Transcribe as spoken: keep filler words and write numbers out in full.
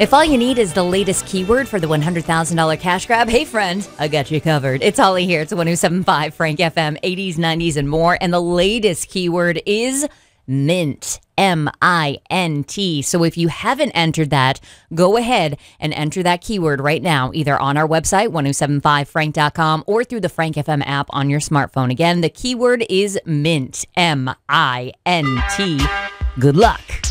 If all you need is the latest keyword for the one hundred thousand dollars cash grab, hey friend, I got you covered. It's Holly here. It's one oh seven point five Frank F M, eighties, nineties, and more. And the latest keyword is Mint, M I N T. So if you haven't entered that, go ahead and enter that keyword right now, either on our website, ten seventy-five frank dot com, or through the Frank F M app on your smartphone. Again, the keyword is Mint, M I N T. Good luck.